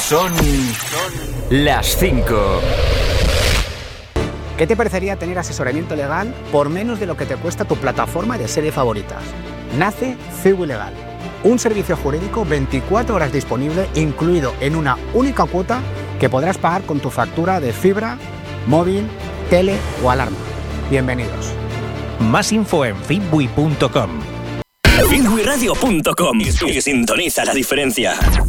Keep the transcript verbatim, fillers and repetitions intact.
Son las cinco. ¿Qué te parecería tener asesoramiento legal por menos de lo que te cuesta tu plataforma de series favoritas? Nace Cibu Legal, un servicio jurídico veinticuatro horas disponible, incluido en una única cuota que podrás pagar con tu factura de fibra, móvil, tele o alarma. Bienvenidos. Más info en fitbui punto com. fitbui radio punto com y sintoniza la diferencia.